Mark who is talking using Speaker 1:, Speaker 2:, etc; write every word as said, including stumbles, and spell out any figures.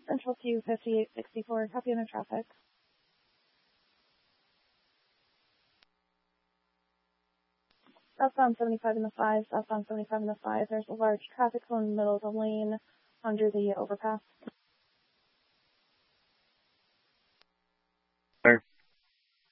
Speaker 1: Central to fifty-eight sixty-four, copy under traffic. Southbound seventy-five in the five, southbound seventy-five in the five. There's a large traffic cone in the middle of the lane under the overpass.